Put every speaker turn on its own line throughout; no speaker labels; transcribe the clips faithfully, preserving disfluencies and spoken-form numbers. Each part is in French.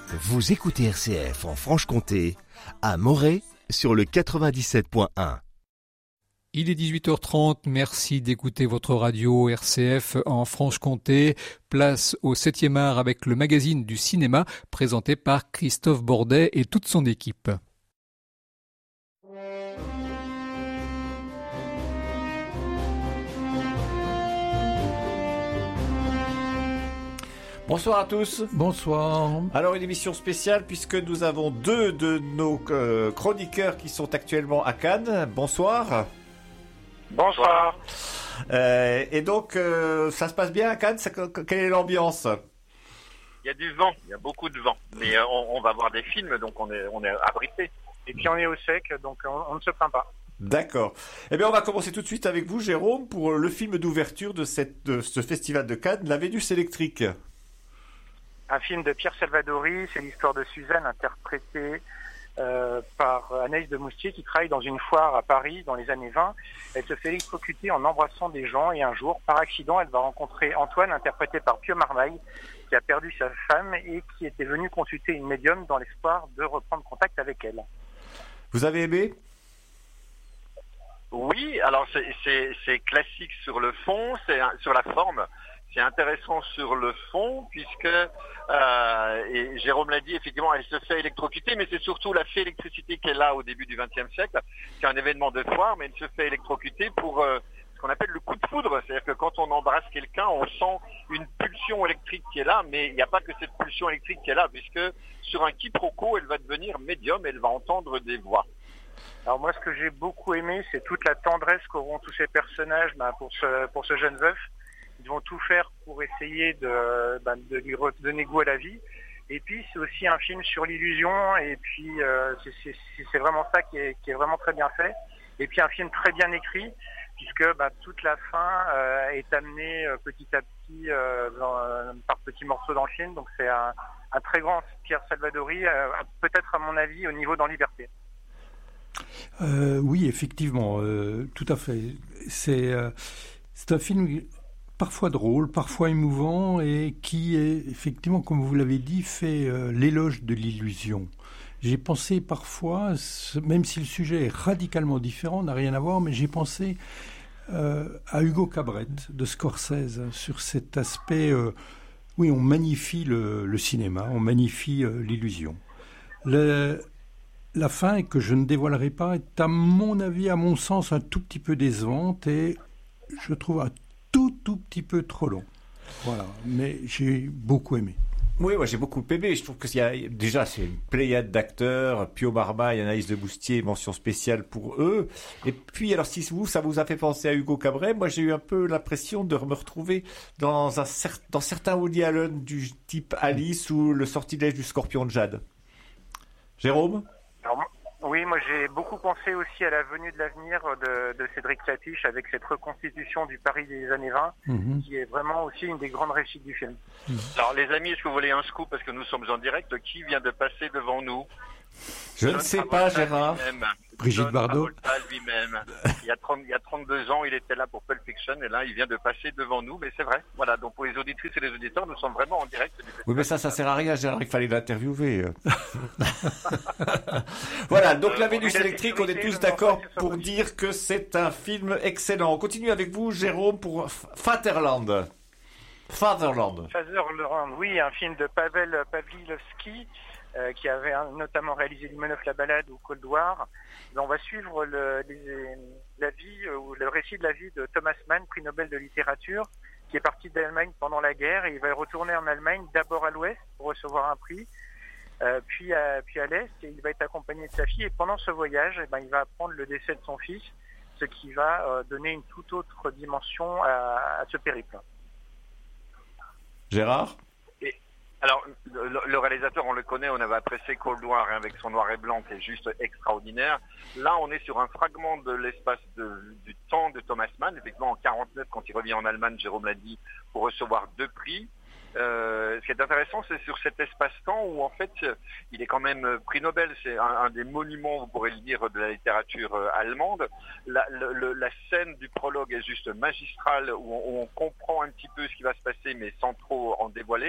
Vous écoutez R C F en Franche-Comté, à Morez, sur le quatre-vingt-dix-sept point un.
Il est dix-huit heures trente, merci d'écouter votre radio R C F en Franche-Comté. Place au septième art avec le magazine du cinéma présenté par Christophe Bordet et toute son équipe.
Bonsoir à tous.
Bonsoir.
Alors une émission spéciale puisque nous avons deux de nos euh, chroniqueurs qui sont actuellement à Cannes. Bonsoir.
Bonsoir.
Euh, et donc euh, ça se passe bien à Cannes, ça, quelle est l'ambiance?
Il y a du vent, il y a beaucoup de vent. Mais euh, on, on va voir des films, donc on est, on est abrité. Et puis on est au sec, donc on, on ne se plaint pas.
D'accord. Eh bien on va commencer tout de suite avec vous, Jérôme, pour le film d'ouverture de, cette, de ce festival de Cannes, La Vénus électrique.
Un film de Pierre Salvadori, c'est l'histoire de Suzanne, interprétée euh, par Anaïs de Moustier, qui travaille dans une foire à Paris dans les années vingt. Elle se fait électrocuter en embrassant des gens et un jour, par accident, elle va rencontrer Antoine, interprété par Pio Marmaille, qui a perdu sa femme et qui était venu consulter une médium dans l'espoir de reprendre contact avec elle.
Vous avez aimé ?
Oui, alors c'est, c'est, c'est classique sur le fond, c'est sur la forme. C'est intéressant sur le fond puisque, euh, et Jérôme l'a dit, effectivement, elle se fait électrocuter, mais c'est surtout la fée électricité qu'elle a au début du vingtième siècle. C'est un événement de foire, mais elle se fait électrocuter pour euh, ce qu'on appelle le coup de foudre. C'est-à-dire que quand on embrasse quelqu'un, on sent une pulsion électrique qui est là, mais il n'y a pas que cette pulsion électrique qui est là, puisque sur un quiproquo, elle va devenir médium, elle va entendre des voix. Alors moi, ce que j'ai beaucoup aimé, c'est toute la tendresse qu'auront tous ces personnages bah, pour ce, pour ce jeune veuf. Ils vont tout faire pour essayer de, bah, de lui redonner goût à la vie. Et puis, c'est aussi un film sur l'illusion. Et puis, euh, c'est, c'est, c'est vraiment ça qui est, qui est vraiment très bien fait. Et puis, un film très bien écrit, puisque bah, toute la fin euh, est amenée euh, petit à petit euh, dans, euh, par petits morceaux dans le film. Donc, c'est un, un très grand Pierre Salvadori, euh, peut-être à mon avis, au niveau dans Liberté.
Euh, oui, effectivement, euh, tout à fait. C'est, euh, c'est un film parfois drôle, parfois émouvant et qui, est, effectivement, comme vous l'avez dit, fait euh, l'éloge de l'illusion. J'ai pensé parfois, même si le sujet est radicalement différent, n'a rien à voir, mais j'ai pensé euh, à Hugo Cabret de Scorsese sur cet aspect, euh, oui, on magnifie le, le cinéma, on magnifie euh, l'illusion. Le, la fin, que je ne dévoilerai pas, est à mon avis, à mon sens, un tout petit peu décevante et je trouve un tout, tout petit peu trop long. Voilà, mais j'ai beaucoup aimé.
Oui, moi j'ai beaucoup aimé. Je trouve que y a, déjà c'est une pléiade d'acteurs, Pio Marmaille, Anaïs de Moustier, mention spéciale pour eux. Et puis alors si vous, ça vous a fait penser à Hugo Cabret, moi j'ai eu un peu l'impression de me retrouver dans un dans certains Woody Allen du type Alice ou Le Sortilège du Scorpion de Jade. Jérôme ?
Alors, oui, moi j'ai beaucoup pensé aussi à La Venue de l'avenir de, de Cédric Clapiche avec cette reconstitution du Paris des années vingt, mmh. qui est vraiment aussi une des grandes réussites du film. Mmh. Alors les amis, est-ce que vous voulez un scoop parce que nous sommes en direct? Qui vient de passer devant nous?
Je ne sais pas, Gérard.
Brigitte
John
Bardot.
Travolta lui-même. Il y, a trente, il y a trente-deux ans, il était là pour Pulp Fiction et là, il vient de passer devant nous. Mais c'est vrai. Voilà. Donc pour les auditrices et les auditeurs, nous sommes vraiment en direct.
Oui, mais ça, ça sert à rien, Gérard. Il fallait l'interviewer. Voilà. Donc euh, La Vénus électrique, on est tous d'accord pour dire que c'est un film excellent. On continue avec vous, Jérôme, pour Fatherland. Fatherland.
Fatherland. Oui, un film de Pavel Pavlilovski. Euh, qui avait hein, notamment réalisé Limonov la balade ou Cold War. On va suivre le, les, la vie euh, ou le récit de la vie de Thomas Mann, prix Nobel de littérature, qui est parti d'Allemagne pendant la guerre et il va retourner en Allemagne, d'abord à l'ouest pour recevoir un prix, euh, puis à puis à l'est et il va être accompagné de sa fille et pendant ce voyage, eh ben, il va apprendre le décès de son fils, ce qui va euh, donner une toute autre dimension à, à ce périple.
Gérard ?
Alors, le, le réalisateur, on le connaît, on avait apprécié Cold War hein, avec son noir et blanc qui est juste extraordinaire. Là, on est sur un fragment de l'espace de, du temps de Thomas Mann. Effectivement, en quarante-neuf, quand il revient en Allemagne, Jérôme l'a dit, pour recevoir deux prix. Euh, ce qui est intéressant, c'est sur cet espace-temps où, en fait, il est quand même prix Nobel. C'est un, un des monuments, vous pourrez le dire, de la littérature allemande. La, le, la scène du prologue est juste magistrale, où on, où on comprend un petit peu ce qui va se passer, mais sans trop en dévoiler.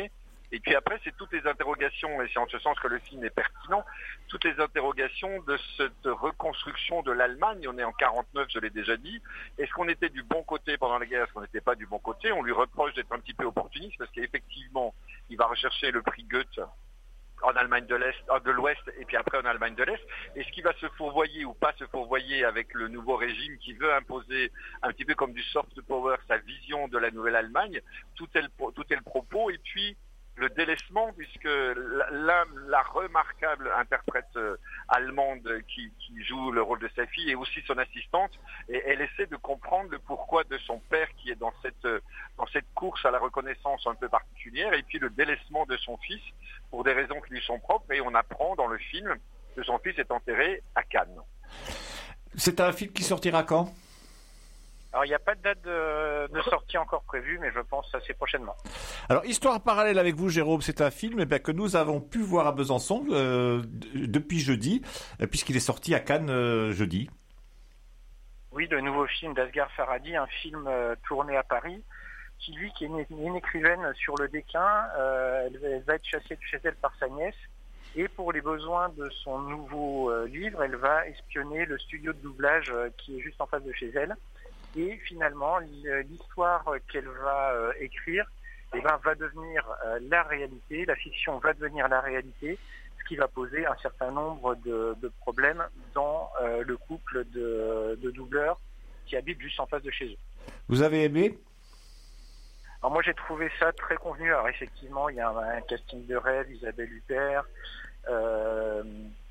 Et puis après, c'est toutes les interrogations, et c'est en ce sens que le film est pertinent, toutes les interrogations de cette reconstruction de l'Allemagne. On est en quarante-neuf, je l'ai déjà dit. Est-ce qu'on était du bon côté pendant la guerre? Est-ce qu'on n'était pas du bon côté? On lui reproche d'être un petit peu opportuniste parce qu'effectivement, il va rechercher le prix Goethe en Allemagne de l'Est, de l'Ouest, et puis après en Allemagne de l'Est. Est-ce qu'il va se fourvoyer ou pas se fourvoyer avec le nouveau régime qui veut imposer un petit peu comme du soft power sa vision de la nouvelle Allemagne? Tout est le, tout est le propos. Et puis le délaissement, puisque la, la remarquable interprète euh, allemande qui, qui joue le rôle de sa fille et aussi son assistante, et elle essaie de comprendre le pourquoi de son père qui est dans cette, dans cette course à la reconnaissance un peu particulière, et puis le délaissement de son fils pour des raisons qui lui sont propres, et on apprend dans le film que son fils est enterré à Cannes.
C'est un film qui sortira quand ?
Alors, il n'y a pas de date de, de sortie encore prévue, mais je pense assez prochainement.
Alors, Histoire parallèle avec vous, Jérôme, c'est un film eh bien, que nous avons pu voir à Besançon euh, d- depuis jeudi, euh, puisqu'il est sorti à Cannes euh, jeudi.
Oui, le nouveau film d'Asghar Farhadi, un film euh, tourné à Paris, qui, lui, qui est une, une écrivaine sur le déclin, euh, elle, elle va être chassée de chez elle par sa nièce, et pour les besoins de son nouveau euh, livre, elle va espionner le studio de doublage euh, qui est juste en face de chez elle. Et finalement, l'histoire qu'elle va euh, écrire eh ben, va devenir euh, la réalité, la fiction va devenir la réalité, ce qui va poser un certain nombre de, de problèmes dans euh, le couple de, de doubleurs qui habitent juste en face de chez eux.
Vous avez aimé ?
Alors moi j'ai trouvé ça très convenu. Alors effectivement, il y a un, un casting de rêve, Isabelle Huppert, euh,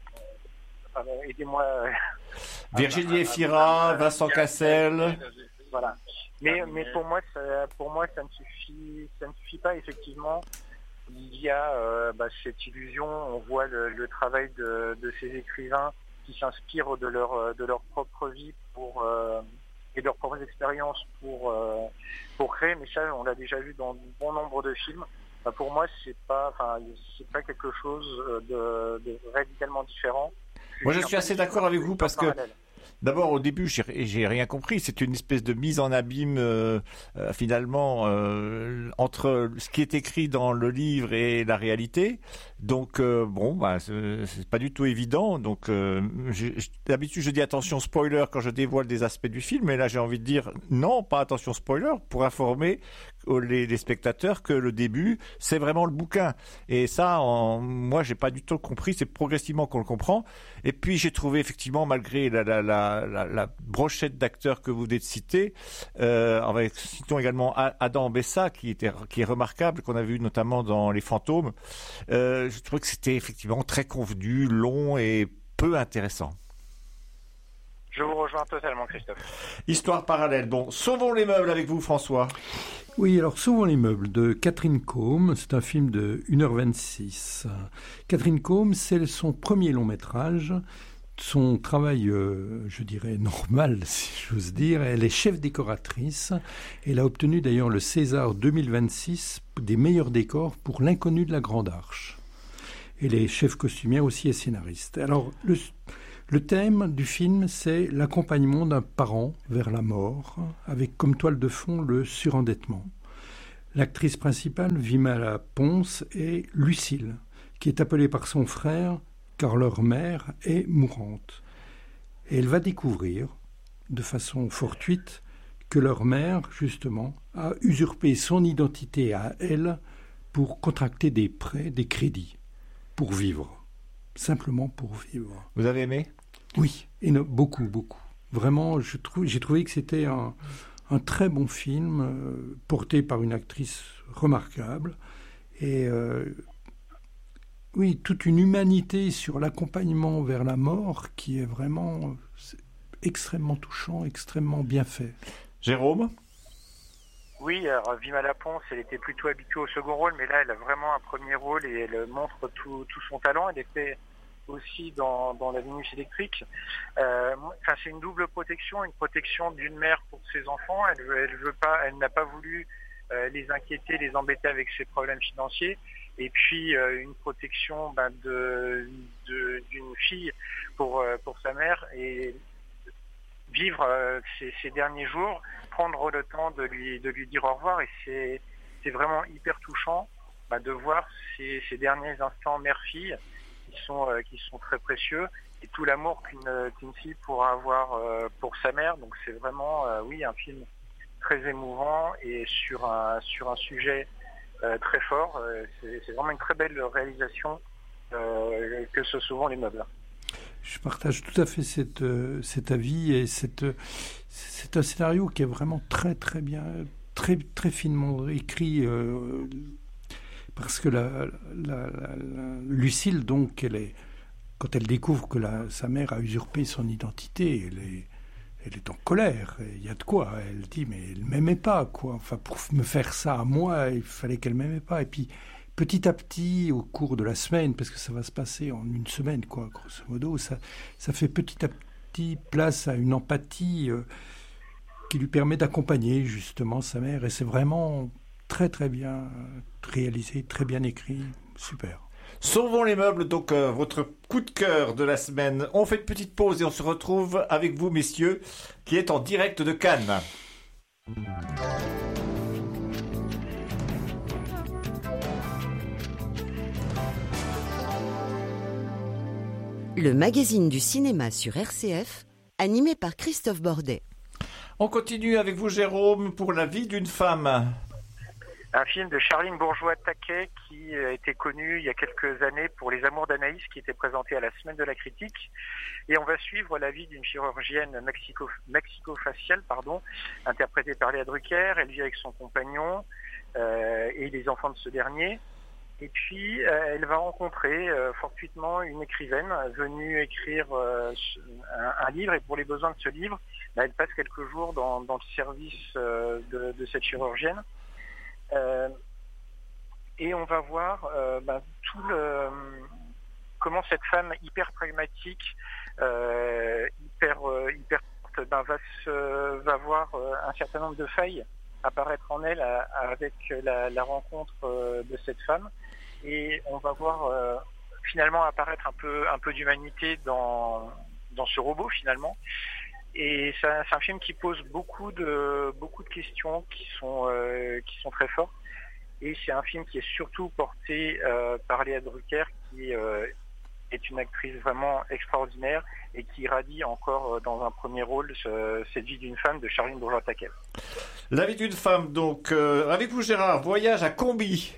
Euh, aidez-moi.
Virginie Efira, Vincent Cassel.
Voilà. Mais, mais pour moi, ça, pour moi, ça ne suffit, ça ne suffit pas. Effectivement, il y a euh, bah, cette illusion. On voit le, le travail de, de ces écrivains qui s'inspirent de leur, de leur propre vie pour euh, et de leurs propres expériences pour euh, pour créer. Mais ça, on l'a déjà vu dans bon nombre de films. Bah, pour moi, c'est pas, enfin, c'est pas quelque chose de, de radicalement différent.
Moi, je suis assez d'accord avec vous parce que, d'abord, au début, j'ai, j'ai rien compris. C'est une espèce de mise en abîme, euh, euh, finalement, euh, entre ce qui est écrit dans le livre et la réalité. Donc, euh, bon, bah, c'est, c'est pas du tout évident. Donc, euh, j'ai, d'habitude, je dis attention spoiler quand je dévoile des aspects du film. Mais là, j'ai envie de dire non, pas attention spoiler, pour informer les, les spectateurs que le début, c'est vraiment le bouquin. Et ça, en, moi, j'ai pas du tout compris. C'est progressivement qu'on le comprend. Et puis, j'ai trouvé effectivement, malgré la, la, la, la, la brochette d'acteurs que vous venez de citer, euh, avec, citons également Adam Bessa, qui était, qui est remarquable, qu'on a vu notamment dans Les Fantômes. Euh, je trouvais que c'était effectivement très convenu, long et peu intéressant.
Je vous rejoins totalement, Christophe.
Histoire parallèle. Bon, sauvons les meubles avec vous, François.
Oui, alors Sauvons les meubles de Catherine Combe, c'est un film de une heure vingt-six. Catherine Combe, c'est son premier long métrage. Son travail, euh, je dirais, normal, si j'ose dire. Elle est chef décoratrice. Elle a obtenu d'ailleurs le César deux mille vingt-six des meilleurs décors pour L'Inconnu de la Grande Arche. Elle est chef costumière aussi et scénariste. Alors, le, le thème du film, c'est l'accompagnement d'un parent vers la mort, avec comme toile de fond le surendettement. L'actrice principale, Vimala Ponce, est Lucille, qui est appelée par son frère car leur mère est mourante. Et elle va découvrir, de façon fortuite, que leur mère, justement, a usurpé son identité à elle pour contracter des prêts, des crédits, pour vivre. Simplement pour vivre.
Vous avez aimé ?
Oui, et non, beaucoup, beaucoup. Vraiment, je trouve, j'ai trouvé que c'était un, un très bon film, euh, porté par une actrice remarquable, et euh, oui, toute une humanité sur l'accompagnement vers la mort qui est vraiment extrêmement touchant, extrêmement bien fait.
Jérôme ?
Oui, alors Vimala Ponce, elle était plutôt habituée au second rôle, mais là, elle a vraiment un premier rôle et elle montre tout, tout son talent. Elle était aussi dans, dans La Vénus électrique. Euh, enfin, c'est une double protection, une protection d'une mère pour ses enfants. Elle, elle veut pas, elle n'a pas voulu euh, les inquiéter, les embêter avec ses problèmes financiers. Et puis euh, une protection ben, de, de, d'une fille pour, euh, pour sa mère et vivre euh, ces, ces derniers jours, prendre le temps de lui, de lui dire au revoir. Et c'est, c'est vraiment hyper touchant. bah, de voir ces, ces derniers instants mère-fille qui sont, euh, qui sont très précieux, et tout l'amour qu'une, qu'une fille pourra avoir euh, pour sa mère. Donc c'est vraiment, euh, oui, un film très émouvant et sur un, sur un sujet euh, très fort. Euh, c'est, c'est vraiment une très belle réalisation euh, que ce souvent les meubles.
Je partage tout à fait cette, euh, cet avis, et cette, c'est un scénario qui est vraiment très très bien, très, très finement écrit, euh, parce que la, la, la, la Lucille, donc, elle est, quand elle découvre que la, sa mère a usurpé son identité, elle est, elle est en colère. Il y a de quoi. Elle dit, mais elle ne m'aimait pas, quoi. Enfin, pour me faire ça à moi, il fallait qu'elle ne m'aimait pas. Et puis, petit à petit, au cours de la semaine, parce que ça va se passer en une semaine, quoi, grosso modo, ça, ça fait petit à petit place à une empathie euh, qui lui permet d'accompagner, justement, sa mère. Et c'est vraiment très, très bien réalisé, très bien écrit. Super.
Sauvons les meubles, donc euh, votre coup de cœur de la semaine. On fait une petite pause et on se retrouve avec vous, messieurs, qui est en direct de Cannes.
Le magazine du cinéma sur R C F, animé par Christophe Bordet.
On continue avec vous, Jérôme, pour La vie d'une femme.
Un film de Charline Bourgeois-Taquet qui a été connu il y a quelques années pour Les Amours d'Anaïs, qui était présenté à la Semaine de la Critique. Et on va suivre la vie d'une chirurgienne mexico, mexico-faciale, pardon, interprétée par Léa Drucker. Elle vit avec son compagnon euh, et les enfants de ce dernier. Et puis, euh, elle va rencontrer euh, fortuitement une écrivaine venue écrire euh, un, un livre. Et pour les besoins de ce livre, bah, elle passe quelques jours dans, dans le service euh, de, de cette chirurgienne. Euh, et on va voir euh, ben, tout le, comment cette femme hyper pragmatique, euh, hyper euh, hyper ben, va se va voir euh, un certain nombre de failles apparaître en elle à, avec la, la rencontre euh, de cette femme, et on va voir euh, finalement apparaître un peu un peu d'humanité dans dans ce robot finalement. Et c'est un, c'est un film qui pose beaucoup de beaucoup de questions qui sont euh, qui sont très fortes. Et c'est un film qui est surtout porté euh, par Léa Drucker, qui euh, est une actrice vraiment extraordinaire et qui radie encore euh, dans un premier rôle ce, cette vie d'une femme de Charline Bourgeois-Taquet.
La vie d'une femme, donc euh, avec vous, Gérard. Voyage à Kombi.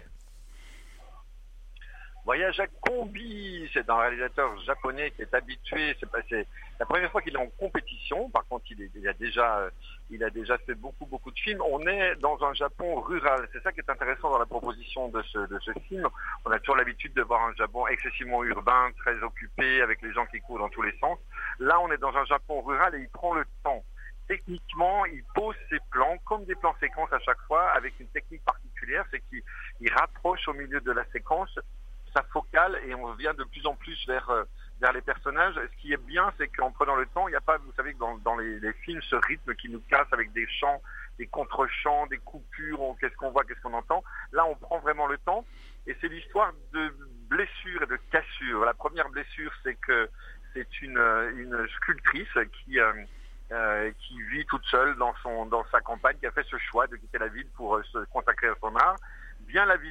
Voyage à Kombi, c'est un réalisateur japonais qui est habitué, c'est, c'est la première fois qu'il est en compétition, par contre il, est, il, a déjà, il a déjà fait beaucoup beaucoup de films. On est dans un Japon rural, c'est ça qui est intéressant dans la proposition de ce, de ce film. On a toujours l'habitude de voir un Japon excessivement urbain, très occupé, avec les gens qui courent dans tous les sens. Là on est dans un Japon rural et il prend le temps. Techniquement, il pose ses plans comme des plans séquences à chaque fois, avec une technique particulière, c'est qu'il il rapproche au milieu de la séquence sa focale et on vient de plus en plus vers euh, vers les personnages. Ce qui est bien, c'est qu'en prenant le temps, il n'y a pas, vous savez que dans, dans les, les films, ce rythme qui nous casse avec des chants, des contre-chants, des coupures, on, qu'est-ce qu'on voit, qu'est-ce qu'on entend. Là, on prend vraiment le temps et c'est l'histoire de blessures et de cassures. La première blessure, c'est que c'est une, une sculptrice qui euh, euh, qui vit toute seule dans son dans sa campagne, qui a fait ce choix de quitter la ville pour euh, se consacrer à son art. Bien la vie